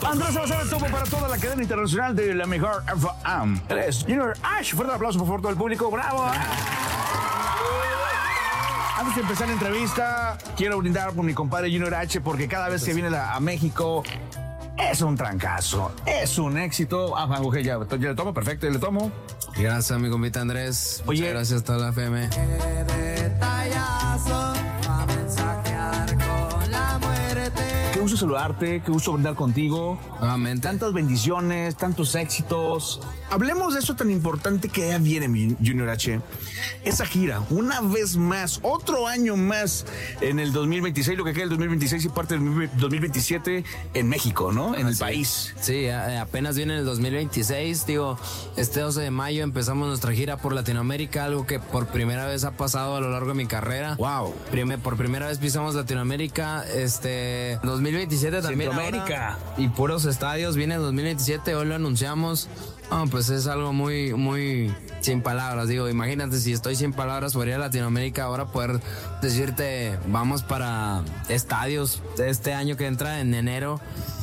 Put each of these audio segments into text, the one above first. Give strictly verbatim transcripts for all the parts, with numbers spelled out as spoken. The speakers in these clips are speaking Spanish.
Andrés Salazar, el topo para toda la cadena internacional de la mejor F M. Tres. Junior H, fuerte aplauso por favor todo el público. ¡Bravo! Antes de empezar la entrevista, quiero brindar por mi compadre Junior H, porque cada vez que viene la, a México es un trancazo, es un éxito. Ah, okay, ya, ya le tomo, perfecto, ya le tomo. Gracias a mi compita Andrés. Oye, muchas gracias a toda la F M. Qué gusto saludarte, qué gusto brindar contigo. Nuevamente. Tantas bendiciones, tantos éxitos. Hablemos de eso tan importante que ya viene, mi Junior H. Esa gira, una vez más, otro año más en el dos mil veintiséis, lo que queda del dos mil veintiséis y parte del dos mil veintisiete en México, ¿no? En el sí. país. Sí, apenas viene el dos mil veintiséis. Digo, este doce de mayo empezamos nuestra gira por Latinoamérica, algo que por primera vez ha pasado a lo largo de mi carrera. Wow. Prime, por primera vez pisamos Latinoamérica. Este, dos mil veintisiete también. Centroamérica. Ahora, y puros estadios. Viene el dos mil veintisiete, hoy lo anunciamos. Oh, pues es algo muy, muy sin palabras. Digo, imagínate si estoy sin palabras por ir a Latinoamérica, ahora poder decirte, vamos para estadios este año que entra en enero.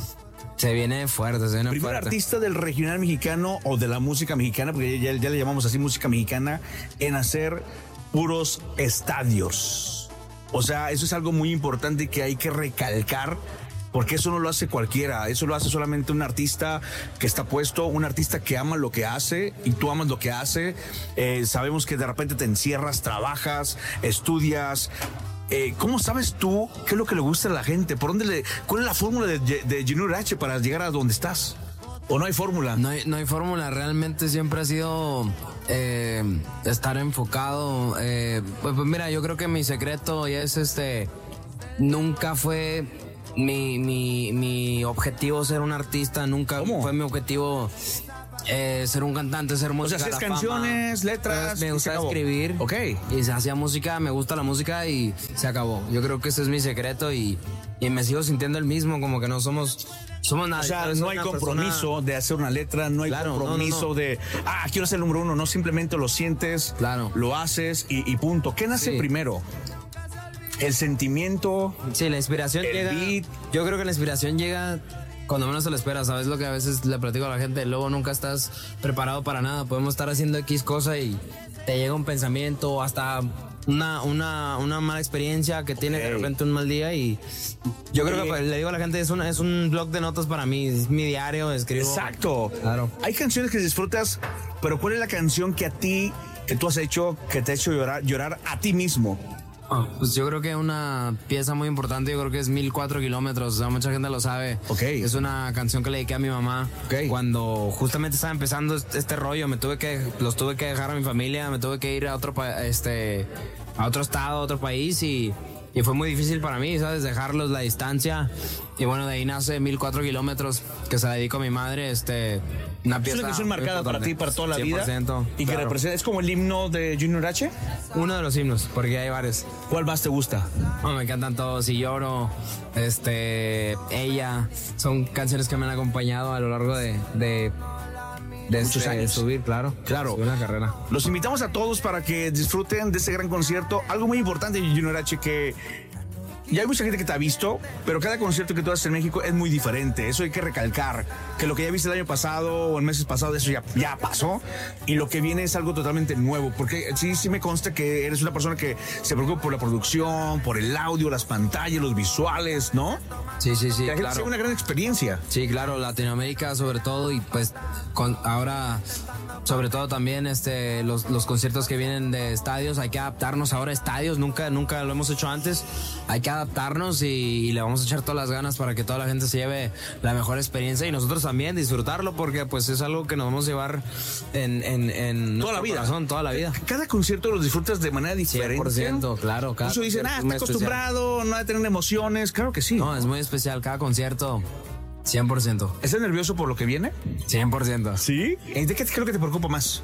Se viene fuerte, se viene Primer fuerte. artista del regional mexicano o de la música mexicana, porque ya, ya le llamamos así música mexicana, en hacer puros estadios. O sea, eso es algo muy importante que hay que recalcar, porque eso no lo hace cualquiera, eso lo hace solamente un artista que está puesto, un artista que ama lo que hace y tú amas lo que hace. Eh, sabemos que de repente te encierras, trabajas, estudias. Eh, ¿Cómo sabes tú qué es lo que le gusta a la gente? ¿Por dónde le, ¿Cuál es la fórmula de, de Junior H para llegar a donde estás? ¿O no hay fórmula? No hay, no hay fórmula, realmente siempre ha sido eh, estar enfocado. Eh, pues, pues mira, yo creo que mi secreto ya es este, nunca fue mi, mi, mi objetivo ser un artista, nunca ¿Cómo? fue mi objetivo eh, ser un cantante, ser música. O sea, haces la canciones, fama. letras. Pues, me y gusta se acabó. escribir. Ok. Y se hacía música, me gusta la música y se acabó. Yo creo que ese es mi secreto y, y me sigo sintiendo el mismo, como que no somos... Somos nada. O sea, no hay compromiso persona... de hacer una letra, no hay claro, compromiso no, no, no. de, ah, quiero ser el número uno. No, simplemente lo sientes, claro. lo haces y, y punto. ¿Qué nace sí. primero? El sentimiento. Sí, la inspiración el llega. Beat. Yo creo que la inspiración llega cuando menos se lo esperas. ¿Sabes lo que a veces le platico a la gente? Luego nunca estás preparado para nada. Podemos estar haciendo X cosa y te llega un pensamiento o hasta una, una, una mala experiencia que tienes okay. de repente un mal día y yo creo que pues, le digo a la gente, es, una, es un blog de notas para mí, es mi diario, escribo. Exacto. Claro. Hay canciones que disfrutas, pero ¿cuál es la canción que a ti, que tú has hecho, que te ha hecho llorar, llorar a ti mismo? Oh, pues yo creo que una pieza muy importante, yo creo que es Mil Cuatro Kilómetros, o sea, mucha gente lo sabe. Okay. Es una canción que le dediqué a mi mamá okay. cuando justamente estaba empezando este rollo, me tuve que, los tuve que dejar a mi familia, me tuve que ir a otro, este, a otro estado, a otro país y, y fue muy difícil para mí, ¿sabes? Dejarlos, la distancia. Y bueno, de ahí nace Mil Cuatro Kilómetros, que se la dedico a mi madre, este... Una pieza es una canción marcada para ti, para toda la cien por ciento, vida. Y claro. que representa, es como el himno de Junior H. Uno de los himnos, porque hay varios. ¿Cuál más te gusta? Oh, me encantan todos. Si lloro, este, ella, son canciones que me han acompañado a lo largo de, de, de muchos este, años. subir, claro. Claro. Subir una carrera. Los invitamos a todos para que disfruten de este gran concierto. Algo muy importante, Junior H, que ya hay mucha gente que te ha visto, pero cada concierto que tú haces en México es muy diferente. Eso hay que recalcar, que lo que ya viste el año pasado o en meses pasados, eso ya, ya pasó. Y lo que viene es algo totalmente nuevo. Porque sí, sí me consta que eres una persona que se preocupa por la producción, por el audio, las pantallas, los visuales, ¿no? Sí, sí, sí, que la gente claro. sea una gran experiencia. Sí, claro, Latinoamérica sobre todo y pues con, ahora... Sobre todo también este, los, los conciertos que vienen de estadios, hay que adaptarnos ahora a estadios, nunca, nunca lo hemos hecho antes, hay que adaptarnos y, y le vamos a echar todas las ganas para que toda la gente se lleve la mejor experiencia y nosotros también disfrutarlo porque pues es algo que nos vamos a llevar en, en, en toda la vida. Corazón, toda la vida. Cada concierto lo disfrutas de manera diferente. cien por ciento, claro. Cada Muchos dicen, ah, está acostumbrado, especial. No ha de tener emociones, claro que sí. No, es muy especial, cada concierto... cien por ciento. ¿Estás nervioso por lo que viene? cien por ciento. ¿Sí? ¿De qué creo que te preocupa más?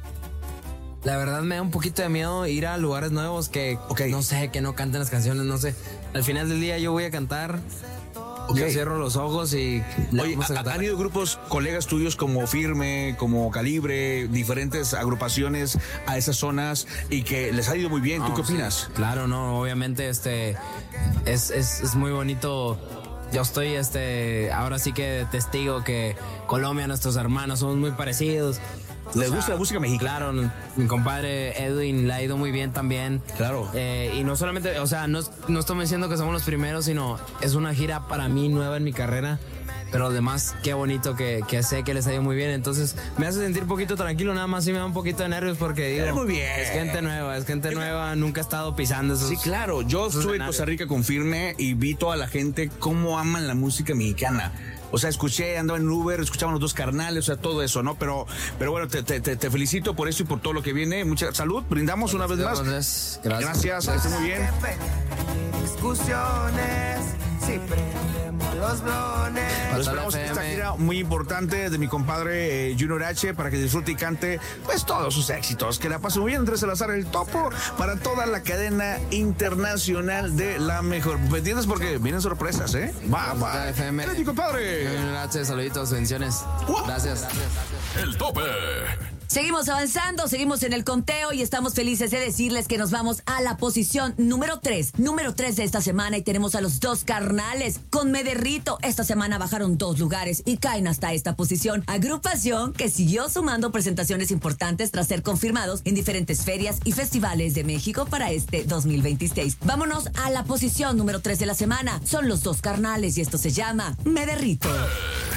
La verdad me da un poquito de miedo ir a lugares nuevos que, okay. no sé, que no canten las canciones, no sé. Al final del día yo voy a cantar, okay. yo cierro los ojos y... Oye, ¿han ido grupos, colegas tuyos como Firme, como Calibre, diferentes agrupaciones a esas zonas y que les ha ido muy bien? ¿Tú no, qué opinas? Sí. Claro, no, obviamente este es, es, es muy bonito... yo estoy este, ahora sí que testigo que Colombia, nuestros hermanos, somos muy parecidos. ¿Les gusta la música mexicana? Claro, mi compadre Edwin le ha ido muy bien también. Claro. Eh, y no solamente, o sea, no, no estoy diciendo que somos los primeros, sino es una gira para mí nueva en mi carrera. Pero además, qué bonito que, que sé que les ha ido muy bien. Entonces, me hace sentir un poquito tranquilo, nada más sí me da un poquito de nervios porque digo, muy bien. Es gente nueva, es gente nueva, nunca he estado pisando esos. Sí, claro, yo estuve en Costa Rica con Firme y vi toda la gente cómo aman la música mexicana. O sea, escuché, andaba en Uber, escuchaban los dos carnales, o sea, todo eso, ¿no? Pero, pero bueno, te, te, te felicito por eso y por todo lo que viene. Mucha salud, brindamos una vez más. Gracias. Gracias, que esté muy bien. Discusiones, si prendemos los blones. Lo esperamos en esta gira muy importante de mi compadre eh, Junior H para que disfrute y cante pues todos sus éxitos. Que la pase muy bien, Andrés Salazar, el topo para toda la cadena internacional de la mejor. ¿Pendientes? Porque vienen sorpresas, ¿eh? Va, va. F M. Mi compadre. Junior H, saluditos, bendiciones. Gracias. El tope. Seguimos avanzando, seguimos en el conteo y estamos felices de decirles que nos vamos a la posición número tres. Número tres de esta semana y tenemos a los dos carnales con Me Derrito. Esta semana bajaron dos lugares y caen hasta esta posición. Agrupación que siguió sumando presentaciones importantes tras ser confirmados en diferentes ferias y festivales de México para este dos mil veintiséis. Vámonos a la posición número tres de la semana. Son los dos carnales y esto se llama Me Derrito.